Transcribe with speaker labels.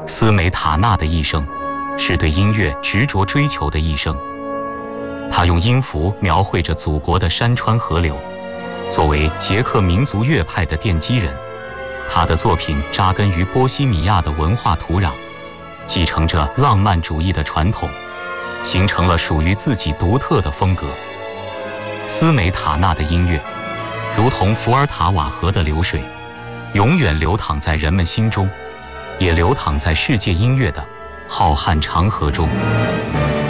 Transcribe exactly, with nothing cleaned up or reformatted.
Speaker 1: 斯梅塔纳的一生是对音乐执着追求的一生。他用音符描绘着祖国的山川河流。作为捷克民族乐派的奠基人，他的作品扎根于波西米亚的文化土壤，继承着浪漫主义的传统，形成了属于自己独特的风格。斯梅塔纳的音乐如同伏尔塔瓦河的流水，永远流淌在人们心中，也流淌在世界音乐的浩瀚长河中。